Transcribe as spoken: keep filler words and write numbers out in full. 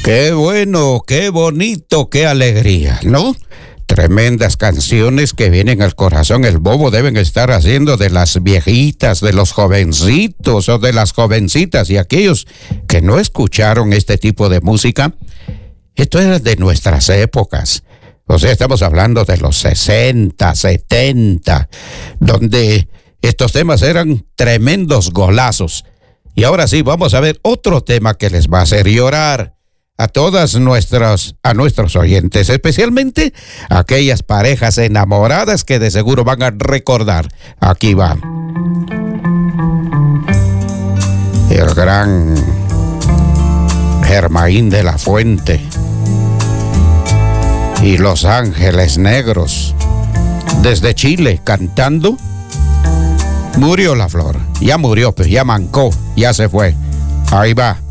Qué bueno, qué bonito, qué alegría, ¿no? Tremendas canciones que vienen al corazón. El bobo deben estar haciendo de las viejitas, de los jovencitos o de las jovencitas y aquellos que no escucharon este tipo de música. Esto era de nuestras épocas. O sea, estamos hablando de los sesenta, setenta, donde estos temas eran tremendos golazos. Y ahora sí, vamos a ver otro tema que les va a hacer llorar a todas nuestras, a nuestros oyentes, especialmente a aquellas parejas enamoradas que de seguro van a recordar. Aquí va. El gran Germain de la Fuente y Los Ángeles Negros, desde Chile, cantando Murió la Flor. Ya murió, pues ya mancó, ya se fue. Ahí va.